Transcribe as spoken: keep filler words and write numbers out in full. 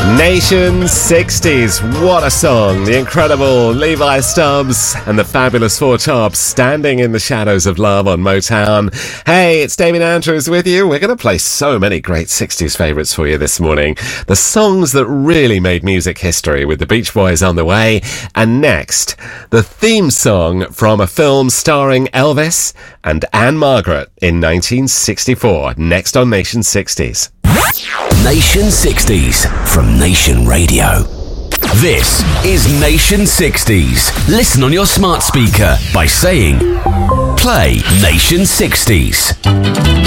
Nation sixties, what a song. The incredible Levi Stubbs and the fabulous Four Tops, Standing in the Shadows of Love on Motown. Hey, it's Damien Andrews with you. We're going to play so many great sixties favourites for you this morning. The songs that really made music history, with the Beach Boys on the way. And next, the theme song from a film starring Elvis and Ann-Margret in nineteen sixty-four. Next on Nation sixties. Nation sixties from Nation Radio. This is Nation sixties. Listen on your smart speaker by saying, play Nation sixties.